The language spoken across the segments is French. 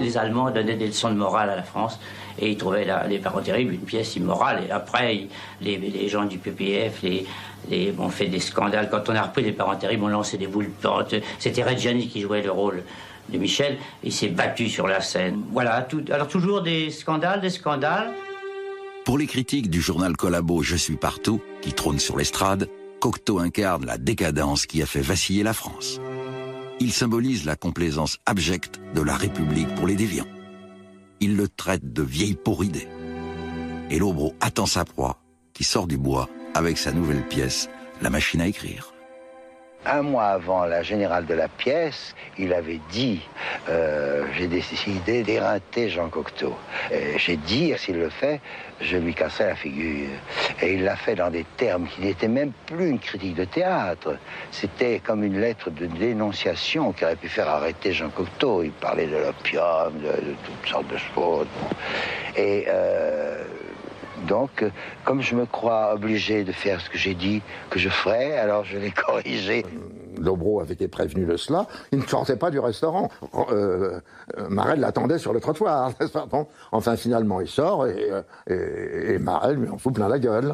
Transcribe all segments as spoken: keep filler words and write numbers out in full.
les Allemands donnaient des leçons de morale à la France et ils trouvaient la, Les Parents Terribles une pièce immorale. Et après, les, les gens du P P F les, les, ont fait des scandales. Quand on a repris Les Parents Terribles, on lançait des boules pentes. C'était Reggiani qui jouait le rôle de Michel. Il s'est battu sur la scène. Voilà, tout, alors toujours des scandales, des scandales. Pour les critiques du journal Collabo Je suis partout, qui trône sur l'estrade, Cocteau incarne la décadence qui a fait vaciller la France. Il symbolise la complaisance abjecte de la République pour les déviants. Il le traite de vieille pourridée. Et Lobreau attend sa proie, qui sort du bois avec sa nouvelle pièce, La machine à écrire. Un mois avant la générale de la pièce, il avait dit euh, « J'ai décidé d'éreinter Jean Cocteau. J'ai dit, s'il le fait, je lui casserai la figure. » Et il l'a fait dans des termes qui n'étaient même plus une critique de théâtre. C'était comme une lettre de dénonciation qui aurait pu faire arrêter Jean Cocteau. Il parlait de l'opium, de, de toutes sortes de choses. Et... Euh, Donc, comme je me crois obligé de faire ce que j'ai dit que je ferais, alors je l'ai corrigé. Lobreau avait été prévenu de cela. Il ne sortait pas du restaurant. Euh, Marel l'attendait sur le trottoir. Bon, enfin, finalement, il sort et, et, et Marel lui en fout plein la gueule.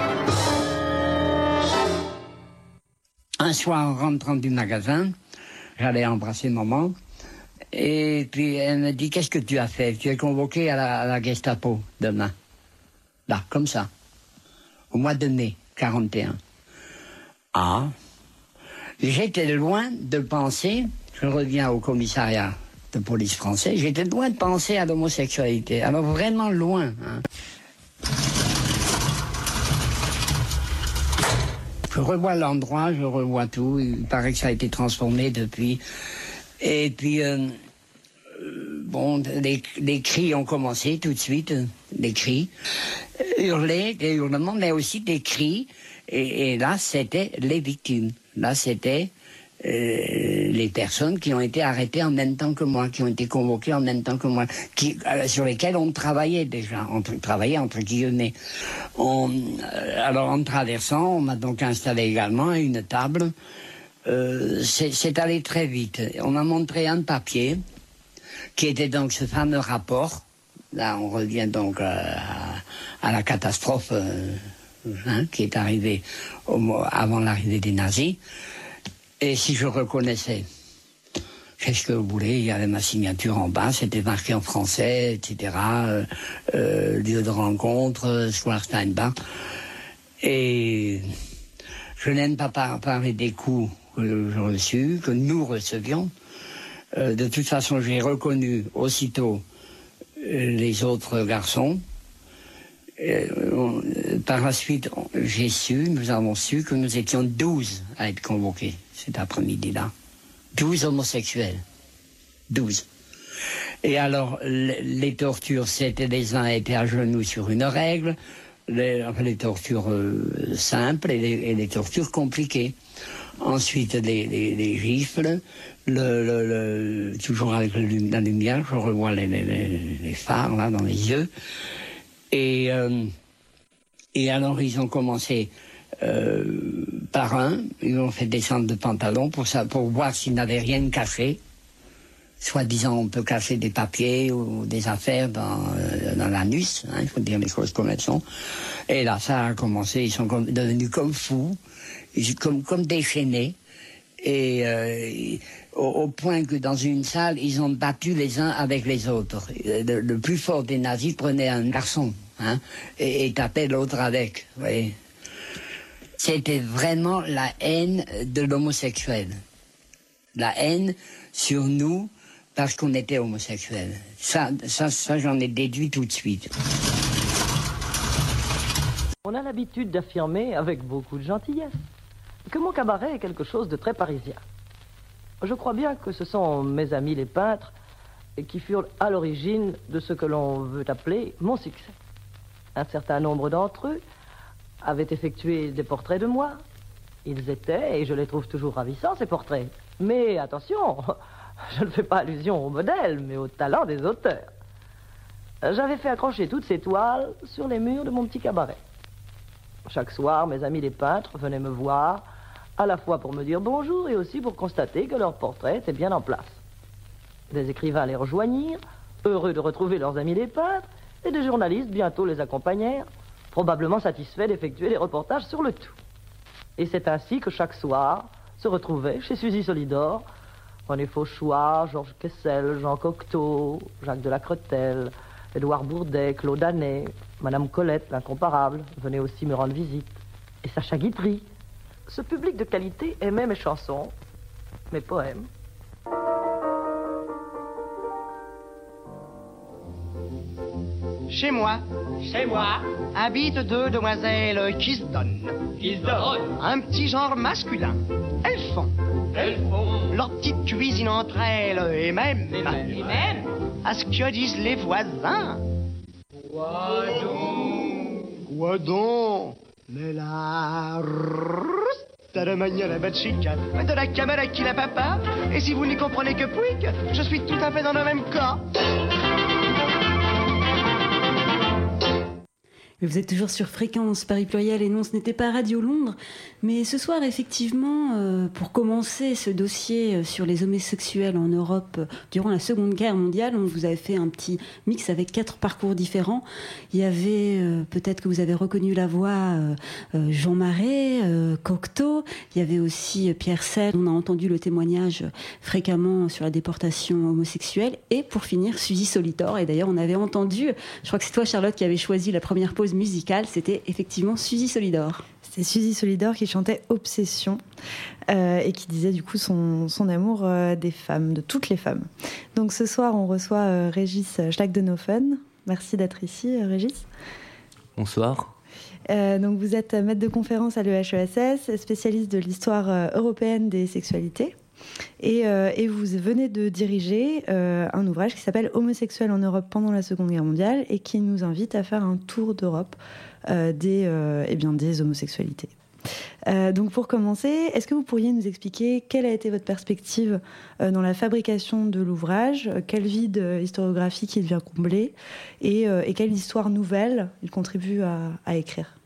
Un soir, en rentrant du magasin, j'allais embrasser maman. Et puis, elle me dit, qu'est-ce que tu as fait? Tu es convoqué à la, à la Gestapo demain. Là, comme ça, au mois de mai quarante et un. Ah, j'étais loin de penser, je reviens au commissariat de police français, j'étais loin de penser à l'homosexualité, alors vraiment loin. Hein. Je revois l'endroit, je revois tout, il paraît que ça a été transformé depuis, et puis... Euh, Bon, les, les cris ont commencé tout de suite, les cris, hurler, des hurlements, mais aussi des cris. Et, et là, c'était les victimes. Là, c'était euh, les personnes qui ont été arrêtées en même temps que moi, qui ont été convoquées en même temps que moi, qui, euh, sur lesquelles on travaillait déjà, on travaillait entre guillemets. On, euh, alors, en traversant, on m'a donc installé également à une table. Euh, c'est allé très vite. On m'a montré un papier qui était donc ce fameux rapport. Là, on revient donc euh, à, à la catastrophe euh, hein, qui est arrivée au, avant l'arrivée des nazis. Et si je reconnaissais, qu'est-ce que vous voulez, il y avait ma signature en bas, c'était marqué en français, et cetera. Euh, euh, lieu de rencontre, Square Steinbach. Et je n'aime pas par parler des coups que j'ai reçus, que nous recevions. Euh, de toute façon, j'ai reconnu aussitôt euh, les autres garçons. Euh, on, par la suite, j'ai su, nous avons su que nous étions douze à être convoqués cet après-midi-là. douze homosexuels. douze. Et alors, les, les tortures, c'était les uns étaient à genoux sur une règle, les, les tortures euh, simples et les, et les tortures compliquées. Ensuite, les, les, les gifles, le, le, le, toujours avec le, la lumière, je revois les, les, les phares là dans les yeux. Et, euh, et alors, ils ont commencé euh, par un, ils ont fait descendre de pantalon pour, ça, pour voir s'ils n'avaient rien caché. Soi-disant, on peut cacher des papiers ou des affaires dans, euh, dans l'anus, hein, il faut dire les choses comme elles sont. Et là, ça a commencé, ils sont comme, devenus comme fous. Comme, comme déchaînés, et euh, au, au point que dans une salle, ils ont battu les uns avec les autres. Le, le plus fort des nazis prenait un garçon hein, et, et tapait l'autre avec. Vous voyez. C'était vraiment la haine de l'homosexuel. La haine sur nous parce qu'on était homosexuels. Ça, ça, ça j'en ai déduit tout de suite. On a l'habitude d'affirmer avec beaucoup de gentillesse que mon cabaret est quelque chose de très parisien. Je crois bien que ce sont mes amis les peintres qui furent à l'origine de ce que l'on veut appeler mon succès. Un certain nombre d'entre eux avaient effectué des portraits de moi. Ils étaient, et je les trouve toujours ravissants, ces portraits. Mais attention, je ne fais pas allusion au modèle, mais au talent des auteurs. J'avais fait accrocher toutes ces toiles sur les murs de mon petit cabaret. Chaque soir, mes amis les peintres venaient me voir, à la fois pour me dire bonjour et aussi pour constater que leurs portraits étaient bien en place. Des écrivains les rejoignirent, heureux de retrouver leurs amis les peintres, et des journalistes bientôt les accompagnèrent, probablement satisfaits d'effectuer des reportages sur le tout. Et c'est ainsi que chaque soir se retrouvait chez Suzy Solidor René Fauchois, Georges Kessel, Jean Cocteau, Jacques de la Cretelle, Édouard Bourdet, Claude Anet, Madame Colette, l'incomparable, venait aussi me rendre visite, et Sacha Guitry. Ce public de qualité aimait mes chansons, mes poèmes. Chez moi, chez moi, habitent deux demoiselles qui se donnent. Qui se donnent. Un petit genre masculin. Elles font. Elles font. Leur petite cuisine entre elles et même. Et même. Et même. À ce que disent les voisins. Quoi donc? Quoi donc? Mais la... T'as la manière la bête chic, de la caméra qui la papa. Et si vous n'y comprenez que pouic, je suis tout à fait dans le même cas. Vous êtes toujours sur Fréquence Paris Pluriel et non, ce n'était pas Radio Londres. Mais ce soir, effectivement, euh, pour commencer ce dossier sur les homosexuels en Europe euh, durant la Seconde Guerre mondiale, on vous avait fait un petit mix avec quatre parcours différents. Il y avait, euh, peut-être que vous avez reconnu la voix, euh, euh, Jean Marais, euh, Cocteau. Il y avait aussi euh, Pierre Selle. On a entendu le témoignage euh, fréquemment sur la déportation homosexuelle. Et pour finir, Suzy Solidor. Et d'ailleurs, on avait entendu, je crois que c'est toi, Charlotte, qui avait choisi la première pause musicale, c'était effectivement Suzy Solidor. C'est Suzy Solidor qui chantait Obsession euh, et qui disait du coup son, son amour euh, des femmes, de toutes les femmes. Donc ce soir, on reçoit euh, Régis Schlagdenhoffen. Merci d'être ici, euh, Régis. Bonsoir. Euh, donc vous êtes maître de conférence à l'E H E S S, spécialiste de l'histoire euh, européenne des sexualités. Et, euh, et vous venez de diriger euh, un ouvrage qui s'appelle Homosexuels en Europe pendant la Seconde Guerre mondiale et qui nous invite à faire un tour d'Europe euh, des, euh, eh bien, des homosexualités. Euh, donc pour commencer, est-ce que vous pourriez nous expliquer quelle a été votre perspective euh, dans la fabrication de l'ouvrage, euh, quel vide historiographique il vient combler et, euh, et quelle histoire nouvelle il contribue à, à écrire?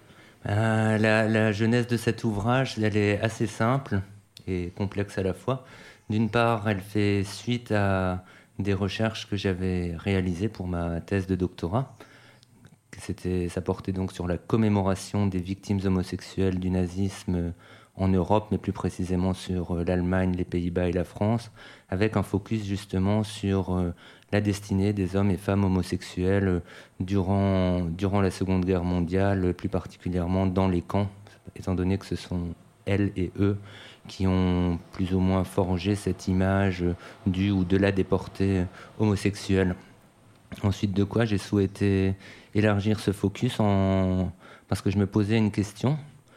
euh, la, la genèse de cet ouvrage, elle est assez simple et complexe à la fois. D'une part, elle fait suite à des recherches que j'avais réalisées pour ma thèse de doctorat. C'était, ça portait donc sur la commémoration des victimes homosexuelles du nazisme en Europe, mais plus précisément sur l'Allemagne, les Pays-Bas et la France, avec un focus justement sur la destinée des hommes et femmes homosexuels durant, durant la Seconde Guerre mondiale, plus particulièrement dans les camps, étant donné que ce sont elles et eux qui ont plus ou moins forgé cette image du ou de la déportée homosexuelle. Ensuite de quoi j'ai souhaité élargir ce focus en... parce que je me posais une question,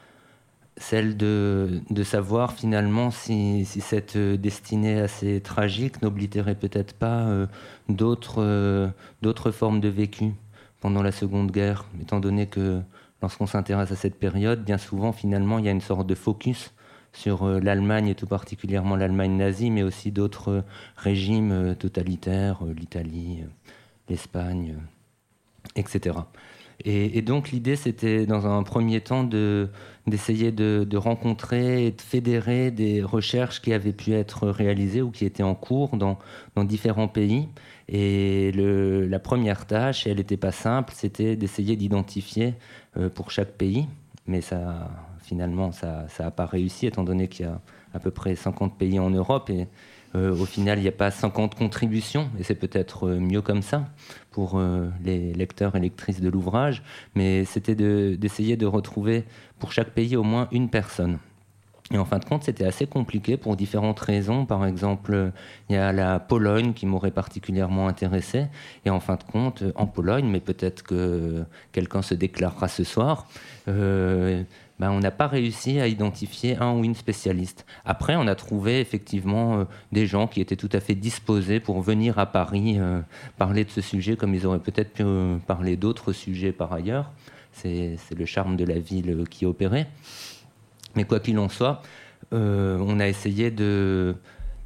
celle de, de savoir finalement si, si cette destinée assez tragique n'oblitérait peut-être pas euh, d'autres, euh, d'autres formes de vécu pendant la Seconde Guerre, étant donné que lorsqu'on s'intéresse à cette période, bien souvent finalement il y a une sorte de focus sur l'Allemagne et tout particulièrement l'Allemagne nazie, mais aussi d'autres régimes totalitaires, l'Italie, l'Espagne, et cetera. Et, et donc l'idée, c'était dans un premier temps de, d'essayer de, de rencontrer et de fédérer des recherches qui avaient pu être réalisées ou qui étaient en cours dans, dans différents pays. Et le, la première tâche, et elle n'était pas simple, c'était d'essayer d'identifier euh, pour chaque pays, mais ça... Finalement, ça n'a pas réussi, étant donné qu'il y a à peu près cinquante pays en Europe. Et euh, au final, il n'y a pas cinquante contributions. Et c'est peut-être mieux comme ça pour euh, les lecteurs et lectrices de l'ouvrage. Mais c'était de, d'essayer de retrouver pour chaque pays au moins une personne. Et en fin de compte, c'était assez compliqué pour différentes raisons. Par exemple, il y a la Pologne qui m'aurait particulièrement intéressé. Et en fin de compte, en Pologne, mais peut-être que quelqu'un se déclarera ce soir... Euh, Ben, on n'a pas réussi à identifier un ou une spécialiste. Après, on a trouvé effectivement euh, des gens qui étaient tout à fait disposés pour venir à Paris euh, parler de ce sujet, comme ils auraient peut-être pu euh, parler d'autres sujets par ailleurs. C'est, c'est le charme de la ville qui opérait. Mais quoi qu'il en soit, euh, on a essayé de,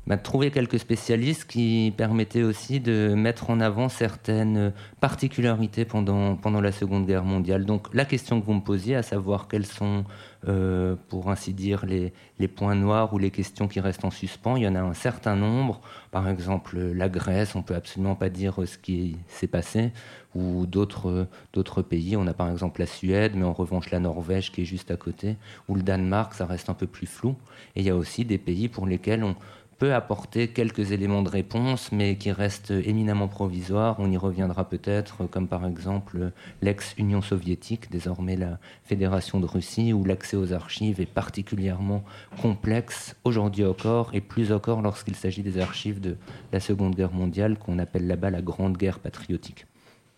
bah, trouver quelques spécialistes qui permettaient aussi de mettre en avant certaines particularités pendant, pendant la Seconde Guerre mondiale. Donc la question que vous me posiez, à savoir quels sont, euh, pour ainsi dire, les, les points noirs ou les questions qui restent en suspens, il y en a un certain nombre. Par exemple, la Grèce, on ne peut absolument pas dire ce qui s'est passé, ou d'autres, d'autres pays. On a par exemple la Suède, mais en revanche la Norvège qui est juste à côté, ou le Danemark, ça reste un peu plus flou. Et il y a aussi des pays pour lesquels on peut apporter quelques éléments de réponse, mais qui restent éminemment provisoires. On y reviendra peut-être, comme par exemple l'ex-Union soviétique, désormais la Fédération de Russie, où l'accès aux archives est particulièrement complexe aujourd'hui encore, et plus encore lorsqu'il s'agit des archives de la Seconde Guerre mondiale, qu'on appelle là-bas la Grande Guerre patriotique.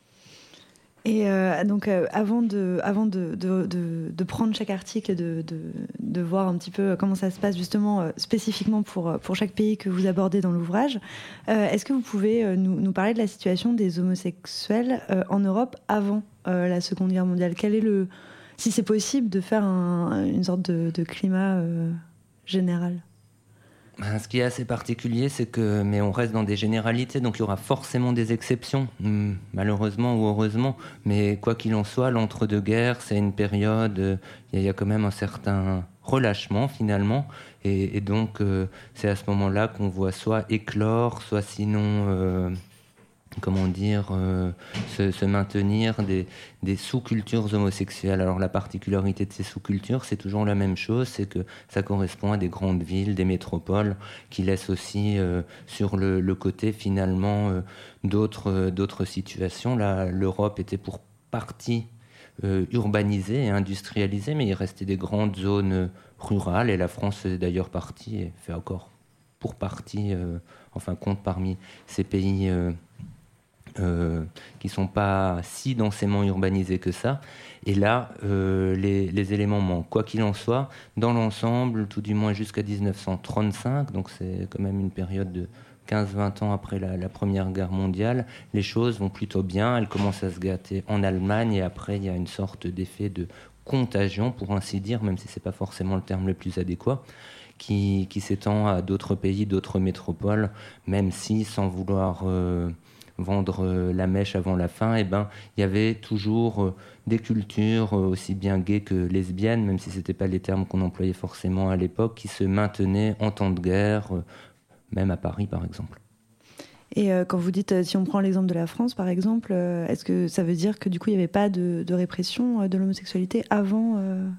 Et euh, donc, euh, avant, de, avant de, de, de, de prendre chaque article et de, de, de voir un petit peu comment ça se passe justement euh, spécifiquement pour, pour chaque pays que vous abordez dans l'ouvrage, euh, est-ce que vous pouvez euh, nous, nous parler de la situation des homosexuels euh, en Europe avant euh, la Seconde Guerre mondiale ? Quel est le, si c'est possible, de faire un, une sorte de, de climat euh, général ? Ce qui est assez particulier, c'est que, mais on reste dans des généralités, donc il y aura forcément des exceptions, malheureusement ou heureusement. Mais quoi qu'il en soit, l'entre-deux-guerres, c'est une période, il y a quand même un certain relâchement finalement, et, et donc euh, c'est à ce moment-là qu'on voit soit éclore, soit sinon, euh, comment dire, euh, se, se maintenir des, des sous-cultures homosexuelles. Alors la particularité de ces sous-cultures, c'est toujours la même chose, c'est que ça correspond à des grandes villes, des métropoles, qui laissent aussi euh, sur le, le côté finalement euh, d'autres, euh, d'autres situations. Là, l'Europe était pour partie euh, urbanisée et industrialisée, mais il restait des grandes zones rurales, et la France faisait d'ailleurs partie, et fait encore pour partie, euh, enfin compte parmi ces pays euh, Euh, qui ne sont pas si densément urbanisés que ça. Et là, euh, les, les éléments manquent. Quoi qu'il en soit, dans l'ensemble, tout du moins jusqu'à dix-neuf cent trente-cinq, donc c'est quand même une période de quinze à vingt ans après la, la Première Guerre mondiale, les choses vont plutôt bien. Elles commencent à se gâter en Allemagne, et après, il y a une sorte d'effet de contagion, pour ainsi dire, même si ce n'est pas forcément le terme le plus adéquat, qui, qui s'étend à d'autres pays, d'autres métropoles, même si, sans vouloir Euh, vendre la mèche avant la fin, eh ben, il y avait toujours des cultures aussi bien gays que lesbiennes, même si ce n'étaient pas les termes qu'on employait forcément à l'époque, qui se maintenaient en temps de guerre, même à Paris par exemple. Et euh, quand vous dites, euh, si on prend l'exemple de la France par exemple, euh, est-ce que ça veut dire que du coup il n'y avait pas de, de répression euh, de l'homosexualité avant euh,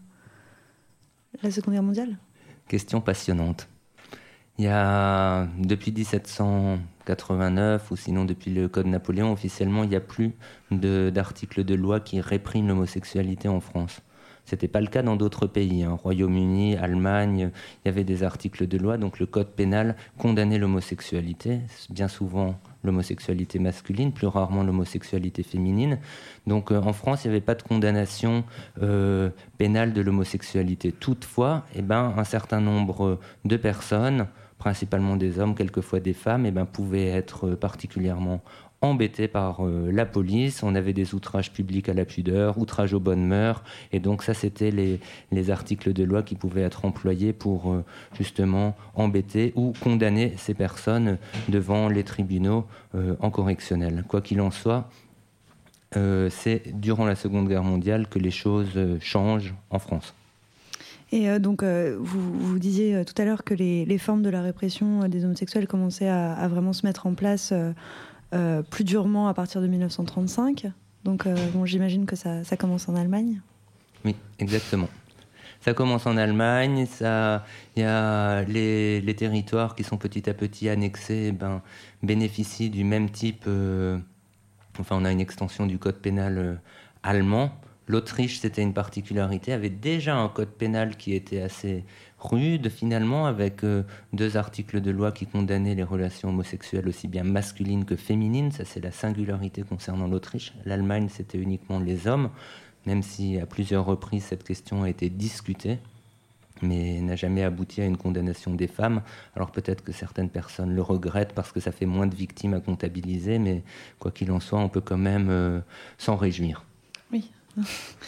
la Seconde Guerre mondiale ? Question passionnante. Il y a, depuis dix-sept cent quatre-vingt-neuf, ou sinon depuis le Code Napoléon, officiellement, il n'y a plus de, d'articles de loi qui répriment l'homosexualité en France. Ce n'était pas le cas dans d'autres pays. Hein. Royaume-Uni, Allemagne, il y avait des articles de loi. Donc le Code pénal condamnait l'homosexualité, bien souvent l'homosexualité masculine, plus rarement l'homosexualité féminine. Donc euh, en France, il n'y avait pas de condamnation euh, pénale de l'homosexualité. Toutefois, eh ben, un certain nombre de personnes, principalement des hommes, quelquefois des femmes, eh ben, pouvaient être particulièrement embêtés par euh, la police. On avait des outrages publics à la pudeur, outrages aux bonnes mœurs, et donc ça c'était les, les articles de loi qui pouvaient être employés pour euh, justement embêter ou condamner ces personnes devant les tribunaux euh, en correctionnel. Quoi qu'il en soit, euh, c'est durant la Seconde Guerre mondiale que les choses euh, changent en France. Et euh, donc, euh, vous, vous disiez euh, tout à l'heure que les, les formes de la répression euh, des homosexuels commençaient à, à vraiment se mettre en place euh, euh, plus durement à partir de dix-neuf cent trente-cinq. Donc, euh, bon, j'imagine que ça, ça commence en Allemagne. Oui, exactement. Ça commence en Allemagne. Ça, il y a les, les territoires qui sont petit à petit annexés, ben, bénéficient du même type. Euh, enfin, on a une extension du code pénal euh, allemand. L'Autriche, c'était une particularité, avait déjà un code pénal qui était assez rude, finalement, avec euh, deux articles de loi qui condamnaient les relations homosexuelles aussi bien masculines que féminines. Ça, c'est la singularité concernant l'Autriche. L'Allemagne, c'était uniquement les hommes, même si à plusieurs reprises, cette question a été discutée, mais n'a jamais abouti à une condamnation des femmes. Alors peut-être que certaines personnes le regrettent parce que ça fait moins de victimes à comptabiliser, mais quoi qu'il en soit, on peut quand même euh, s'en réjouir. Oui.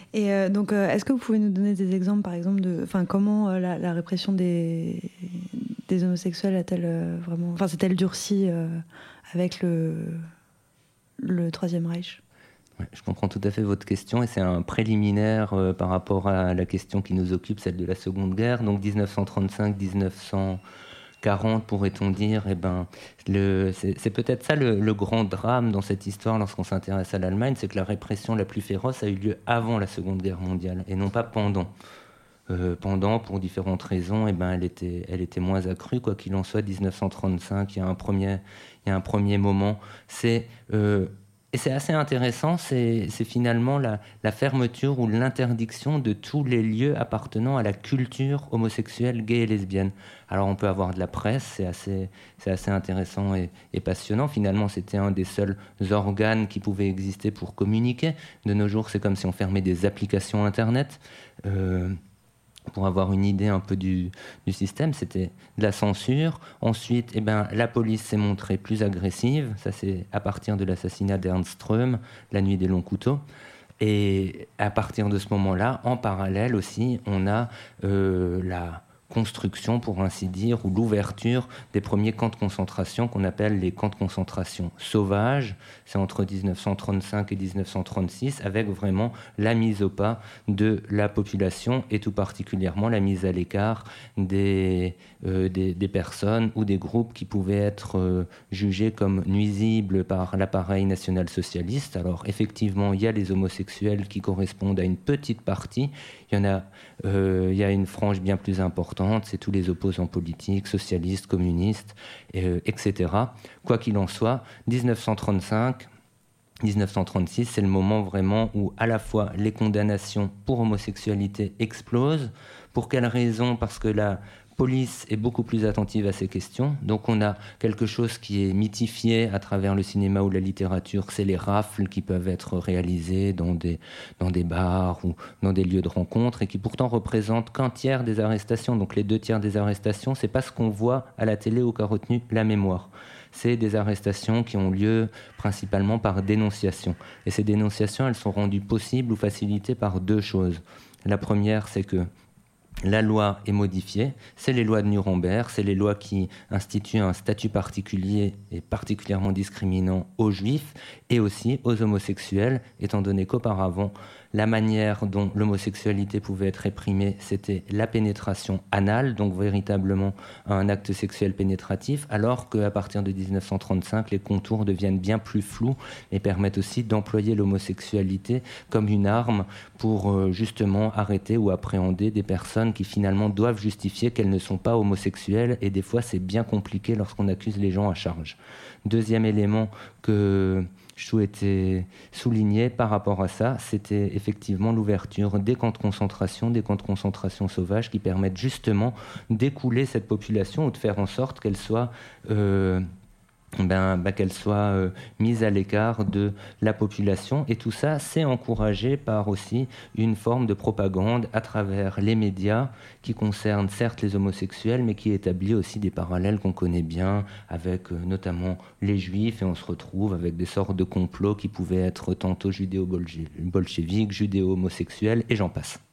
Et euh, donc, euh, est-ce que vous pouvez nous donner des exemples, par exemple, de, enfin, comment euh, la, la répression des, des homosexuels a-t-elle euh, vraiment, enfin, s'est-elle durcie euh, avec le, le Troisième Reich ? Ouais, je comprends tout à fait votre question et c'est un préliminaire euh, par rapport à la question qui nous occupe, celle de la Seconde Guerre. Donc dix-neuf cent trente-cinq à dix-neuf cent quarante, pourrait-on dire. Eh ben, le, c'est, c'est peut-être ça le, le grand drame dans cette histoire lorsqu'on s'intéresse à l'Allemagne, c'est que la répression la plus féroce a eu lieu avant la Seconde Guerre mondiale et non pas pendant. Euh, pendant, pour différentes raisons, eh ben, elle était, elle était moins accrue. Quoi qu'il en soit, dix-neuf cent trente-cinq, il y a un premier, il y a un premier moment. C'est... Euh, Et c'est assez intéressant, c'est, c'est finalement la, la fermeture ou l'interdiction de tous les lieux appartenant à la culture homosexuelle, gay et lesbienne. Alors on peut avoir de la presse, c'est assez, c'est assez intéressant et, et passionnant. Finalement, c'était un des seuls organes qui pouvaient exister pour communiquer. De nos jours, c'est comme si on fermait des applications Internet. Euh, Pour avoir une idée un peu du, du système, c'était de la censure. Ensuite, eh ben, la police s'est montrée plus agressive. Ça, c'est à partir de l'assassinat d'Ernst Ström, la nuit des longs couteaux. Et à partir de ce moment-là, en parallèle aussi, on a euh, la construction, pour ainsi dire, ou l'ouverture des premiers camps de concentration qu'on appelle les camps de concentration sauvages. C'est entre dix-neuf cent trente-cinq et dix-neuf cent trente-six, avec vraiment la mise au pas de la population et tout particulièrement la mise à l'écart des, euh, des, des personnes ou des groupes qui pouvaient être euh, jugés comme nuisibles par l'appareil national-socialiste. Alors effectivement, il y a les homosexuels qui correspondent à une petite partie. Il y en a, euh, il y a une frange bien plus importante, c'est tous les opposants politiques, socialistes, communistes, euh, et cetera. Quoi qu'il en soit, dix-neuf cent trente-cinq, dix-neuf cent trente-six, c'est le moment vraiment où à la fois les condamnations pour homosexualité explosent. Pour quelle raison ? Parce que la police est beaucoup plus attentive à ces questions. Donc on a quelque chose qui est mythifié à travers le cinéma ou la littérature, c'est les rafles qui peuvent être réalisées dans des, dans des bars ou dans des lieux de rencontre et qui pourtant représentent qu'un tiers des arrestations. Donc les deux tiers des arrestations, c'est pas ce qu'on voit à la télé ou qu'a retenu la mémoire. C'est des arrestations qui ont lieu principalement par dénonciation. Et ces dénonciations, elles sont rendues possibles ou facilitées par deux choses. La première, c'est que la loi est modifiée, c'est les lois de Nuremberg, c'est les lois qui instituent un statut particulier et particulièrement discriminant aux juifs et aussi aux homosexuels, étant donné qu'auparavant, la manière dont l'homosexualité pouvait être réprimée, c'était la pénétration anale, donc véritablement un acte sexuel pénétratif, alors qu'à partir de dix-neuf cent trente-cinq, les contours deviennent bien plus flous et permettent aussi d'employer l'homosexualité comme une arme pour euh, justement arrêter ou appréhender des personnes qui finalement doivent justifier qu'elles ne sont pas homosexuelles, et des fois c'est bien compliqué lorsqu'on accuse les gens à charge. Deuxième élément que je souhaitais souligner par rapport à ça, c'était effectivement l'ouverture des camps de concentration, des camps de concentration sauvages qui permettent justement d'écouler cette population ou de faire en sorte qu'elle soit... Euh, Ben, ben, qu'elle soit euh, mise à l'écart de la population. Et tout ça, c'est encouragé par aussi une forme de propagande à travers les médias qui concerne certes les homosexuels, mais qui établit aussi des parallèles qu'on connaît bien avec euh, notamment les juifs, et on se retrouve avec des sortes de complots qui pouvaient être tantôt judéo-bolcheviques, judéo-homosexuels, et j'en passe.